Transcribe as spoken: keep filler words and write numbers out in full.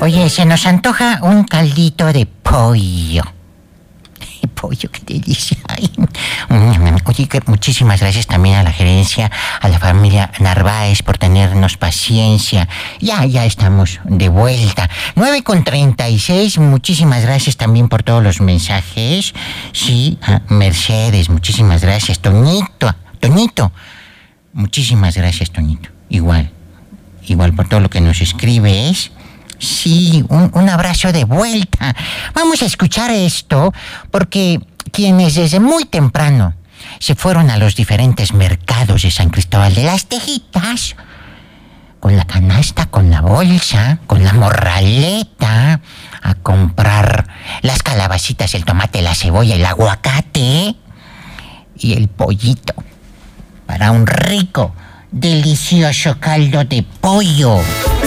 Oye, se nos antoja un caldito de pollo. Pollo, qué delicia. Ay. Oye, que muchísimas gracias también a la gerencia, a la familia Narváez por tenernos paciencia. Ya, ya estamos de vuelta. nueve con treinta y seis, muchísimas gracias también por todos los mensajes. Sí, a Mercedes, muchísimas gracias. Toñito, Toñito, muchísimas gracias, Toñito. Igual, igual por todo lo que nos escribes. Sí, un, un abrazo de vuelta. Vamos a escuchar esto porque quienes desde muy temprano se fueron a los diferentes mercados de San Cristóbal de las Tejitas, con la canasta, con la bolsa, con la morraleta, a comprar las calabacitas, el tomate, la cebolla, el aguacate y el pollito para un rico, delicioso caldo de pollo.